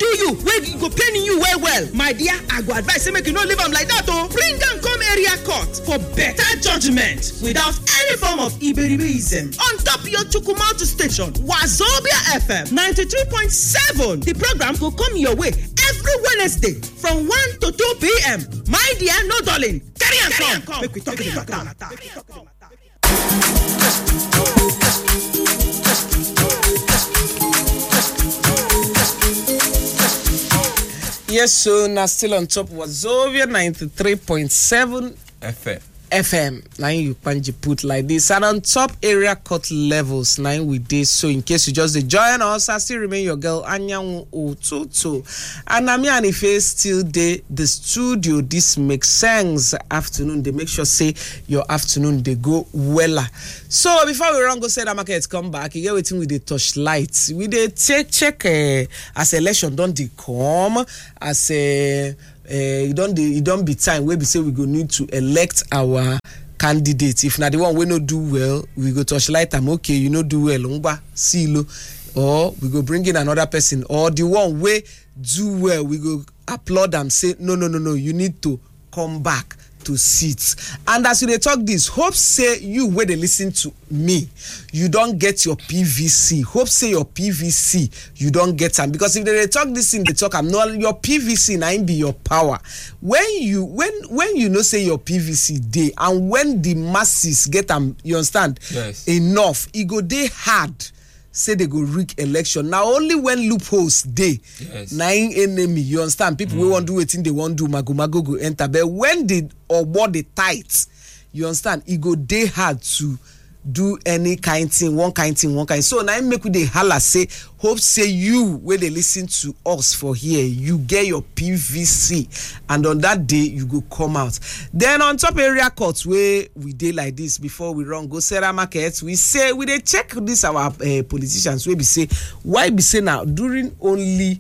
do you, where go pain you well. My dear, I go advise say make you no leave am like that oh. Bring am come area court for better judgment without any form of iberibeism. On top your Chukwumautu station, Wazobia FM 93.7. The program will come your way every Wednesday from 1 to 2 p.m. My dear, no darling, carry on come. Make we talk about that. Yes, so now still on top Wazobia 93.7 FM. Now you can put like this, and on top area court levels. Now we did so. In case you just join us, I still remain your girl Anyanwu Ototo, and I'm here and if still the studio. This makes sense. Afternoon, they make sure say your afternoon they go weller. So before we run go say that market come back, you get waiting with the torchlight. We dey check as election don't they come as a. It don't be time where we say we go need to elect our candidates. If not the one we no do well, we go torchlight them. Okay, you no do well, umba silo, or we go bring in another person, or the one we do well, we go applaud them. Say no, you need to come back to seats. And as they talk this, hope say you where they listen to me, you don't get your PVC. Hope say your PVC you don't get them, because if they talk this thing, they talk I'm not your PVC now be your power. When you know say your PVC day, and when the masses get them, you understand? Yes. Enough, it go day hard. Say they go rig election. Now only when loopholes day, yes. Nine enemy, you understand? People we want do it in they want do mago go enter. But when they or what they tight, you understand? It go day hard to do any kind thing, one kind. So now make with the holla say, hope say you where they listen to us for here, you get your PVC, and on that day you go come out. Then on top area courts where we did like this before we run go Sarah market, we say we they check this our politicians where we say why be say now during only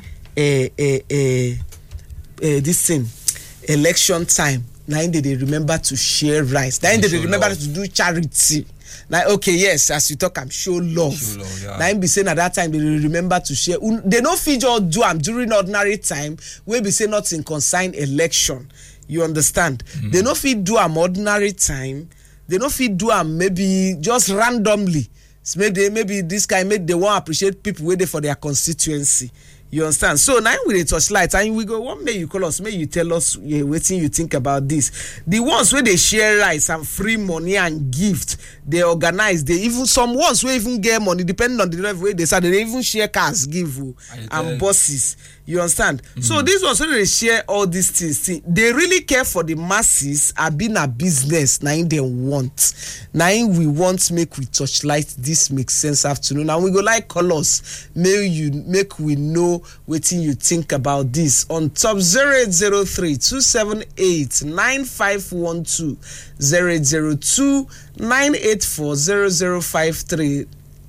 this thing election time. Now they remember to share rice. Now they remember to do charity. Now, okay, yes, as you talk, I'm show love. Yeah. Now, be saying at that time, they remember to share. They don't feature do them during ordinary time. We be saying not in consign election. You understand? Mm-hmm. They don't feed do them ordinary time. They don't feed do them maybe just randomly. Maybe this guy they want to appreciate people waiting for their constituency. You understand? So now we touch light and we go, what may you call us? May you tell us waiting you think about this? The ones where they share rights and free money and gift, they organize. They even some ones where even get money, depending on the level way they say they even share cars, give and buses. You understand? Mm-hmm. So these ones where they share all these things, they really care for the masses. Are being a business. Now they want. Now we want make we touch light. This makes sense afternoon. Now we go like call us. Make we know waiting you think about this on top 0803 278 9512 002 984 0053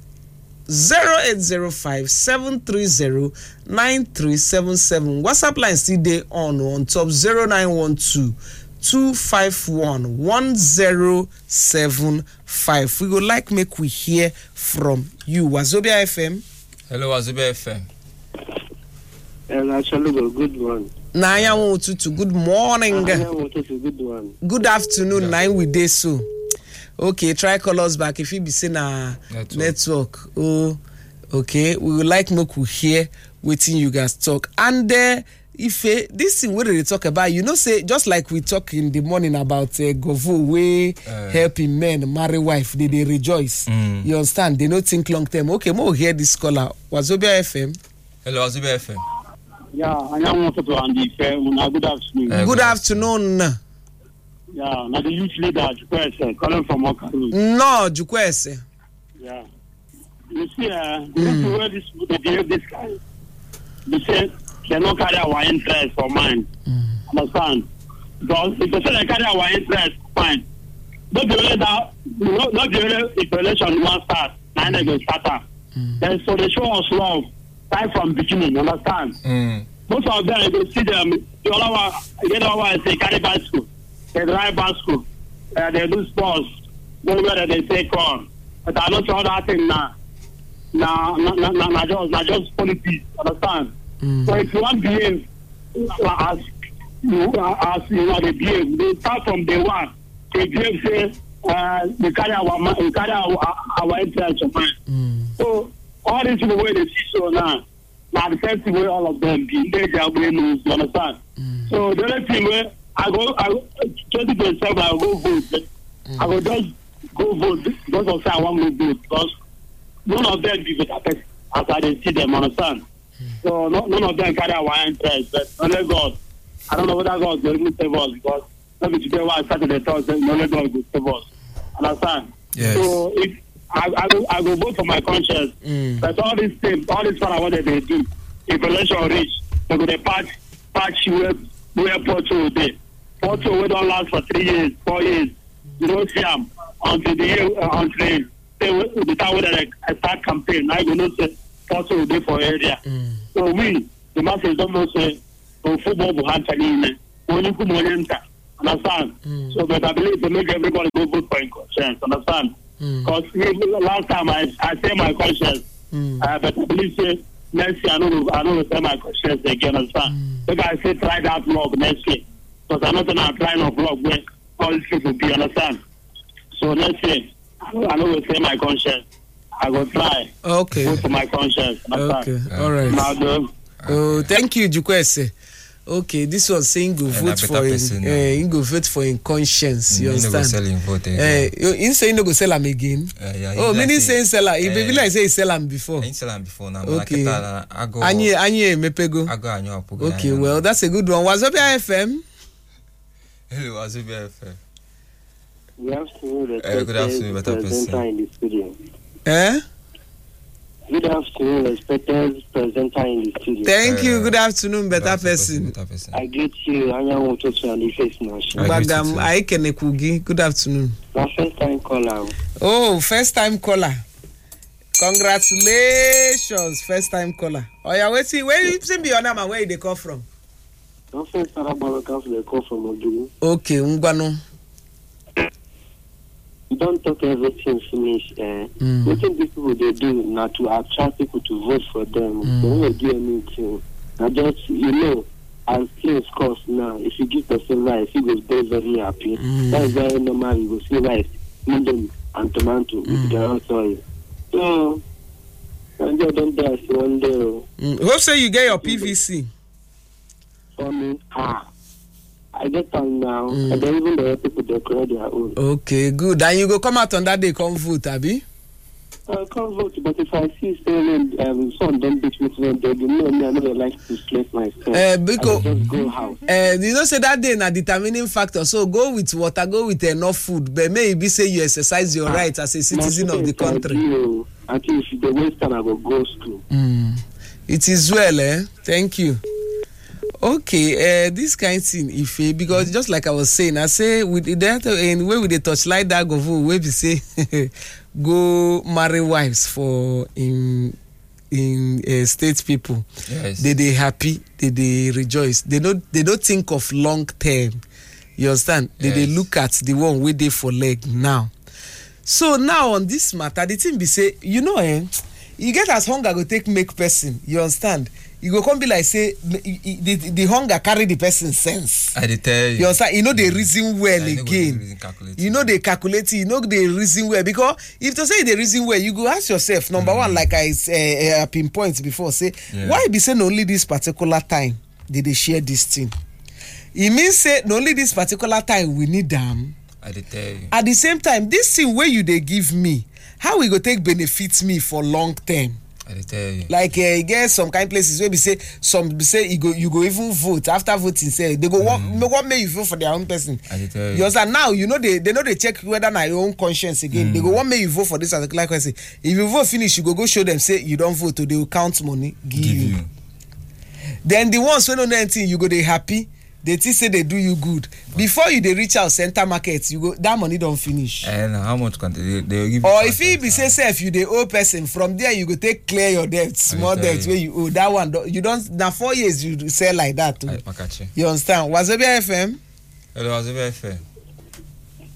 0805 730 9377. WhatsApp line still there on top 0912 251 1075. We would like make we hear from you. Wazobia FM. Hello, Wazobia FM. Actually, good one. Naya to good morning. Good one. Good afternoon. Nine we day so. Okay, try call us back if you be saying network. Oh, okay. We would like make we hear waiting you guys talk. And if this thing what they talk about, you know, say just like we talk in the morning about Govo way helping men marry wife, they rejoice. You understand? They don't think long term. Okay, more hear this caller. Wazobia FM. Hello, Wazobia FM. Yeah, I am to Andy. Good afternoon. Good afternoon. Yeah, now the youth leader, Jukwese, calling from Okaru. No, Jukwese. Yeah. You see, where this guy, they say, they don't carry our interest for mine. Understand? Because if they say they carry our interest, fine. Not the way that, not the way if election one start, nine they go start. Then so they show us love, right from beginning, understand? Most of them, you see them, the other one, say carry bicycle. They drive bicycle. They do sports. Where they take on. But I don't know that thing now. Now just politics. Understand? So if you want to behave as you know they behave, they start from day one. They behave say we carry our interest of mind. So all these people where they see so now the same thing where all of them be they you understand? So the other thing where I go 2027 I will go vote. I will just go vote because of say I want to vote because none of them be better person as I see them, understand? So none of them carry our interest, but only God. I don't know whether God will even save us because maybe today I started the thought that only God will save us. Understand? Yes. So if I will vote for my conscience, but all these things, all this what I wanted they do, if election reach, they go the patch where Porto dey. Porto we don't last for 3 years, 4 years. You don't see them until the year until the time when I start campaign. Now you know say Porto will be for area. So we the masses don't know say football will have to only come understand? So but I believe to make everybody go vote for conscience, understand? Because last time I say my conscience, but I believe say next year I know say my conscience again, understand? Maybe I say try that vlog next year. Because I'm not gonna try no vlog where all these people be, understand? So next year I know say my conscience. I will try. Okay. Vote for my conscience. Okay. All right. Oh, thank you, Jukwese. Okay, this one saying go vote for him. Go vote for him conscience. You understand? You say no go sell him again. Meaning saying sell him. If baby like say sell him before. Sell him before now. Okay. Anye mepego. Okay, well that's a good one. Wazobia FM. Hello, Wazobia FM. Good afternoon, good afternoon, better person. In the studio. Good afternoon, respected presenter in the studio. Thank you. Good afternoon, better person. I greet you. I am to the face nation. Bagam, I can Kugi. Good afternoon. My first time caller. Oh, first time caller. Congratulations, first time caller. Oh yeah, wait, see, where you see me on and where they come from? My first time they call from Ogiri. Okay, Ungwano. You don't talk everything finish. What these people they do now to attract people to vote for them. They don't do anything. I just as things cost now, if you give person rice, he will be very happy. That is very normal. You will see rice, medium and tomato with the oil soil. So I just don't dare see one day. Hope say you get your PVC. For me, I get time now. And then even the people decorate their own. Okay, good. And you go come out on that day, come vote, Abi? I can't vote, but if I see saying son don't beat me to them, they know me. I know like to slap myself. Because just go house. You know, say that day na determining factor. So go with water, go with enough food. But maybe say you exercise your rights as a citizen of the country. Until if the waste time I will go school. It is well, Thank you. Okay, this kind of thing, if because just like I was saying, I say with that and where with the touchlight that go for where we say go marry wives for in state people. Yes. They happy, they rejoice. They don't think of long term. You understand? Yes. They look at the one where they for leg now. So now on this matter, the thing be say, you get as hunger go take make person. You understand? You go come be like say the hunger carry the person's sense. I tell you. You understand? They reason well again. They calculate. They reason well because if to say they reason well, you go ask yourself. Number one, like I pinpoint before, say why be saying only this particular time did they share this thing? It means say only this particular time we need them. I tell you. At the same time, this thing where you they give me, how we go take benefits me for long term? I tell you. Like get some kind of places where we say you go even vote after voting say they go what make you vote for their own person. I tell you. You understand? Now they check whether na your own conscience again. They go what make you vote for this particular question. If you vote finish, you go show them say you don't vote, they will count money give you. Then the ones who know anything, you go they happy. They say they do you good. Before you they reach out center market, you go that money don't finish. And how much can they give? Or if it be say if you the owe person from there, you go take clear your debts, small debts where you owe that one. You don't now 4 years you sell like that too. You understand? Wazobia FM. Hello, Wazobia FM.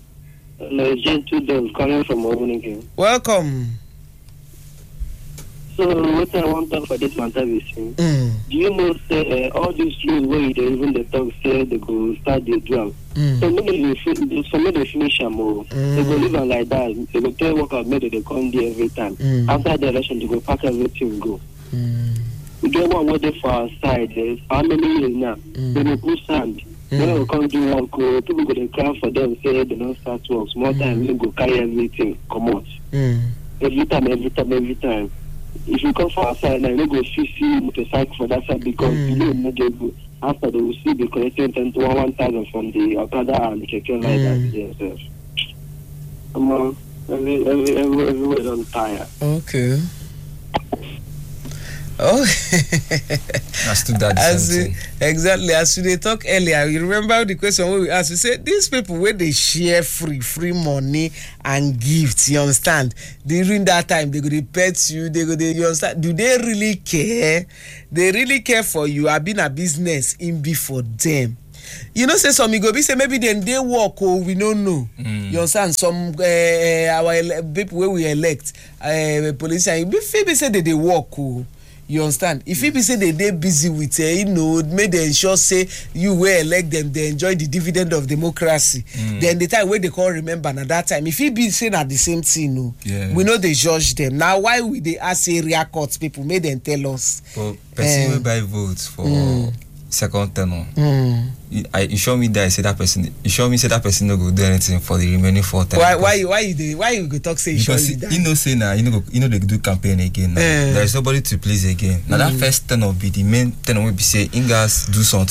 Hello, Gentle Dove calling from Ogunike. Welcome. So what I want to talk for this matter is, do you know say all these rules where they even the talk say they go start the drum. So many they finish them all. They go live on like that. They go tell work out maybe they come there every time. After the election they go pack everything go. We get one word for our side. How many years now? They will put sand. When we come do work, people go to cry for them, say they don't start work. Small time, they go carry everything, come out. Every time. If you come for our side now, you go see motorcycle for that side because you know they go. After they will see the collecting 10 to 1,000 from the Okada and the Keke like that themselves. Come on, everywhere don't tire. Okay. Oh, I stood that exactly as we talk earlier. You remember the question when we asked? We said these people where they share free money and gifts. You understand? During that time, they go to pet you. They go. You understand? Do they really care? They really care for you. I've been a business in before them. You know, say some you go be say maybe then they work or we don't know. You understand? Some our people where we elect politicians, maybe say that they work. You understand? If people say they busy with make they ensure say you will elect them, they enjoy the dividend of democracy. Then the time where they can't remember at that time, if he be saying at the same thing, we know they judge them. Now why would they ask area courts people? May them tell us. But person will buy votes for second tenure. You show me that I say that person. You show me say that person no go do anything for the remaining 4 terms. Why you go talk say you because you know say now you know they do campaign again. Now. There is nobody to please again. Now that first tenure be the main tenure will be say Ingas do something.